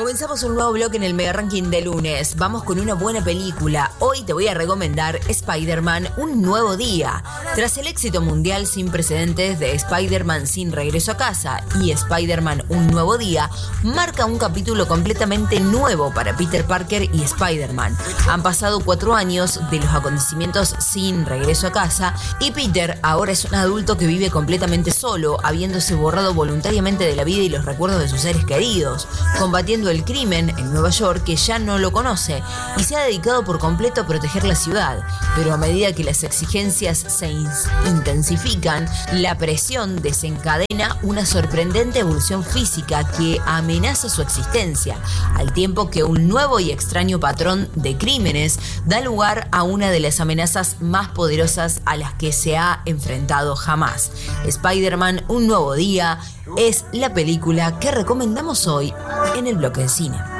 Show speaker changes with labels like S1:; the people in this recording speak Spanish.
S1: Comenzamos un nuevo bloque en el Mega Ranking de lunes. Vamos con una buena película. Hoy te voy a recomendar Spider-Man, un nuevo día. Tras el éxito mundial sin precedentes de Spider-Man sin regreso a casa y Spider-Man, un nuevo día, marca un capítulo completamente nuevo para Peter Parker y Spider-Man. Han pasado 4 años de los acontecimientos sin regreso a casa y Peter ahora es un adulto que vive completamente solo, habiéndose borrado voluntariamente de la vida y los recuerdos de sus seres queridos, combatiendo el crimen en Nueva York que ya no lo conoce y se ha dedicado por completo a proteger la ciudad. Pero a medida que las exigencias se intensifican, la presión desencadena una sorprendente evolución física que amenaza su existencia, al tiempo que un nuevo y extraño patrón de crímenes da lugar a una de las amenazas más poderosas a las que se ha enfrentado jamás. Spider-Man, un nuevo día es la película que recomendamos hoy en el bloque de cine.